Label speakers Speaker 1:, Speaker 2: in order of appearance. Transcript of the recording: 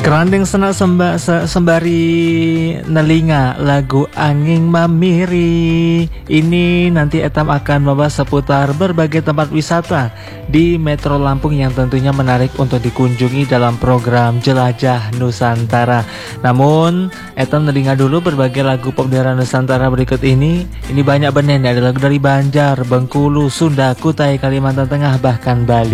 Speaker 1: Kerandeng senak sembari nelinga lagu Angin Mamiri. Ini nanti Etam akan membahas seputar berbagai tempat wisata di Metro Lampung yang tentunya menarik untuk dikunjungi dalam program Jelajah Nusantara. Namun Etam nelinga dulu berbagai lagu pop daerah Nusantara berikut ini. Ini banyak bener, ada lagu dari Banjar, Bengkulu, Sunda, Kutai, Kalimantan Tengah, bahkan Bali.